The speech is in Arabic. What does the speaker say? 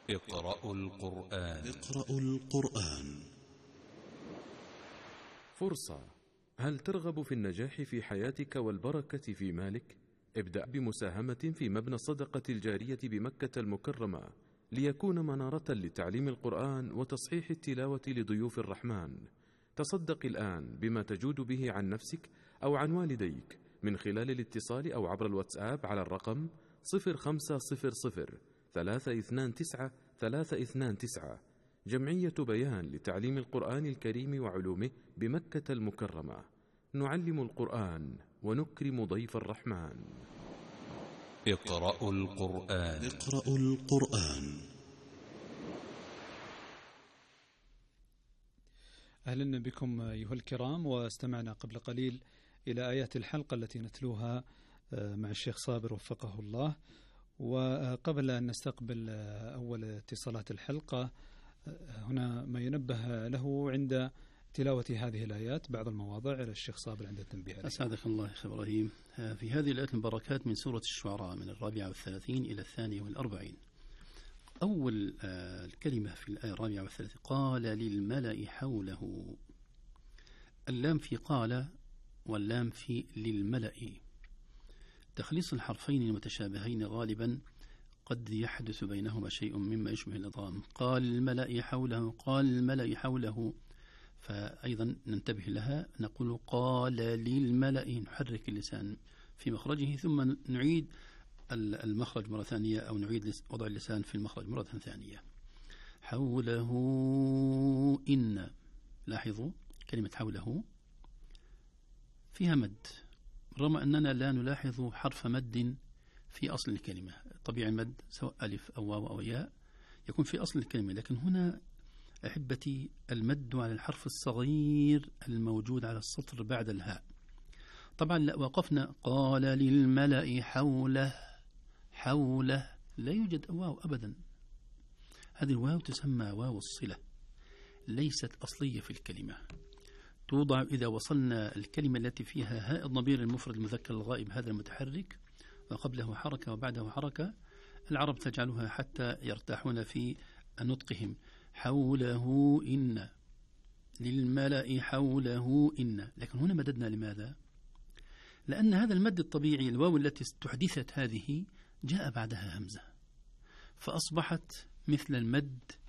اقرأوا القرآن. اقرأوا القرآن. فرصة. هل ترغب في النجاح في حياتك والبركة في مالك؟ ابدأ بمساهمة في مبنى الصدقة الجارية بمكة المكرمة ليكون منارة لتعليم القرآن وتصحيح التلاوة لضيوف الرحمن. تصدق الآن بما تجود به عن نفسك أو عن والديك من خلال الاتصال أو عبر الواتساب على الرقم 0500 329 329. جمعية بيان لتعليم القرآن الكريم وعلومه بمكة المكرمة. نعلم القرآن ونكرم ضيف الرحمن. اقرأوا القرآن. اقرأوا القرآن. أهلا بكم أيها الكرام، واستمعنا قبل قليل إلى آيات الحلقة التي نتلوها مع الشيخ صابر وفقه الله. وقبل أن نستقبل أول اتصالات الحلقة، هنا ما ينبه له عند تلاوة هذه الآيات بعض المواضع على الشيخ صابر عند التنبيه. أسعدك الله يا إبراهيم. في هذه الآيات المباركات من سورة الشعراء من 34 إلى 42، أول الكلمة في الآية 34 قال للملأ حوله. اللام في قال واللام في للملأ. تخليص الحرفين المتشابهين غالبا قد يحدث بينهما شيء مما يشبه الإضغام. قال الملأ حوله، قال الملأ حوله، فأيضا ننتبه لها، نقول قال للملأ، نحرك اللسان في مخرجه ثم نعيد المخرج مرة ثانية، أو نعيد وضع اللسان في المخرج مرة ثانية. حوله إن، لاحظوا كلمة حوله فيها مد، رغم أننا لا نلاحظ حرف مد في أصل الكلمة. طبيعي المد سواء ألف أو واو أو ياء يكون في أصل الكلمة، لكن هنا أحبتي المد على الحرف الصغير الموجود على السطر بعد الهاء. طبعا لا وقفنا قال للملأ حوله، حوله لا يوجد واو أبدا. هذه الواو تسمى واو الصلة، ليست أصلية في الكلمة، توضع إذا وصلنا الكلمة التي فيها هاء الضمير المفرد المذكر الغائب هذا المتحرك وقبله حركة وبعده حركة. العرب تجعلها حتى يرتاحون في نطقهم. حوله إن، للملأ حوله إن. لكن هنا مددنا لماذا؟ لأن هذا المد الطبيعي، الواو التي استحدثت هذه جاء بعدها همزة، فأصبحت مثل المد